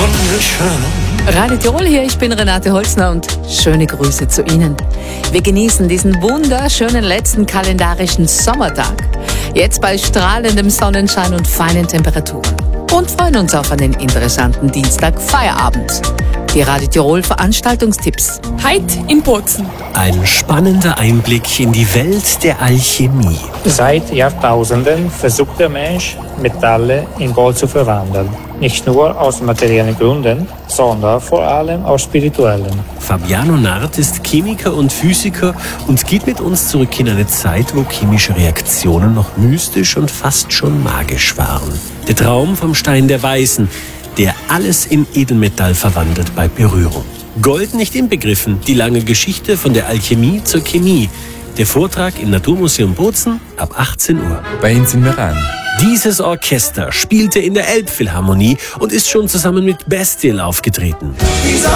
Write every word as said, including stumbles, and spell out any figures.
wunderschön. Radio Tirol hier, ich bin Renate Holzner und schöne Grüße zu Ihnen. Wir genießen diesen wunderschönen letzten kalendarischen Sommertag. Jetzt bei strahlendem Sonnenschein und feinen Temperaturen. Und freuen uns auf einen interessanten Dienstag-Feierabend. Die Radio Tirol Veranstaltungstipps. Heute in Bozen. Ein spannender Einblick in die Welt der Alchemie. Seit Jahrtausenden versucht der Mensch, Metalle in Gold zu verwandeln. Nicht nur aus materiellen Gründen, sondern vor allem aus spirituellen. Fabiano Nart ist Chemiker und Physiker und geht mit uns zurück in eine Zeit, wo chemische Reaktionen noch mystisch und fast schon magisch waren. Der Traum vom Stein der Weisen, der alles in Edelmetall verwandelt bei Berührung. Gold nicht inbegriffen, die lange Geschichte von der Alchemie zur Chemie. Der Vortrag im Naturmuseum Bozen ab achtzehn Uhr. Bei uns in Meran. Dieses Orchester spielte in der Elbphilharmonie und ist schon zusammen mit Bastille aufgetreten.